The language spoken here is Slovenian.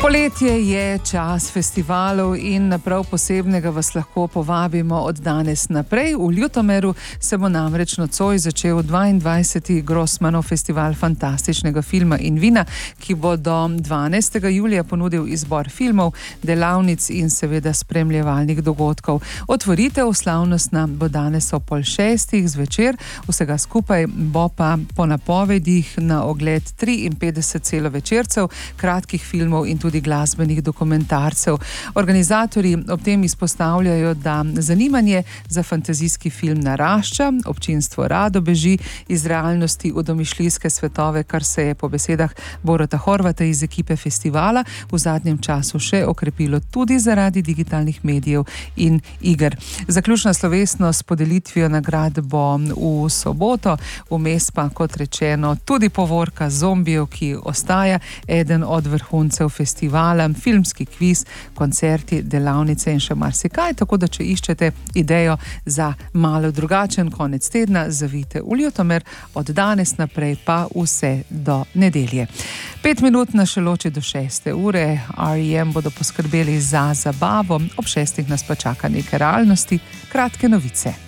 Poletje je čas festivalov in prav posebnega vas lahko povabimo od danes naprej. V Ljutomeru se bo namreč nocoj začel 22. Grossmanov festival fantastičnega filma in vina, ki bo do 12. julija ponudil izbor filmov, delavnic in seveda spremljevalnih dogodkov. Otvoritev slavnostna bo danes ob 5:30 zvečer, vsega skupaj bo pa po napovedih na ogled 53 celovečercev, kratkih filmov in tudi glasbenih dokumentarcev. Organizatorji ob tem izpostavljajo, da zanimanje za fantazijski film narašča, občinstvo rado beži iz realnosti v domišljijske svetove, kar se je po besedah Boruta Horvata iz ekipe festivala v zadnjem času še okrepilo tudi zaradi digitalnih medijev in iger. Zaključna slovesnost s podelitvijo nagrad bo v soboto, vmes pa, kot rečeno, tudi povorka zombijev, ki ostaja eden od vrhuncev festivala, filmski kviz, koncerti, delavnice in še marsikaj, tako da če iščete idejo za malo drugačen konec tedna, zavite v Ljutomer, od danes naprej pa vse do nedelje. 5 minut nas še loči do 6. ure, R.E.M. bodo poskrbeli za zabavo, ob 6. nas pa čaka nekaj realnosti, kratke novice.